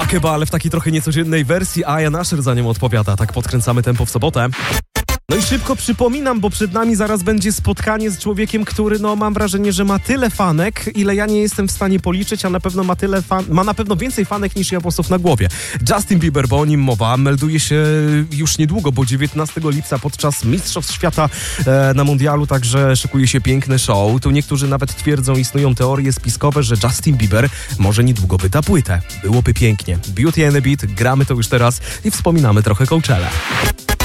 Makeba, ale w takiej trochę niecodziennej wersji, a Aya Nasher za nią odpowiada. Tak podkręcamy tempo w sobotę. No i szybko przypominam, bo przed nami zaraz będzie spotkanie z człowiekiem, który, mam wrażenie, że ma tyle fanek, ile ja nie jestem w stanie policzyć, a na pewno ma na pewno więcej fanek niż ja włosów na głowie. Justin Bieber, bo o nim mowa, melduje się już niedługo, bo 19 lipca podczas Mistrzostw Świata na Mundialu, także szykuje się piękny show. Tu niektórzy nawet twierdzą, istnieją teorie spiskowe, że Justin Bieber może niedługo wyda płytę. Byłoby pięknie. Beauty and the Beat, gramy to już teraz i wspominamy trochę Coachella.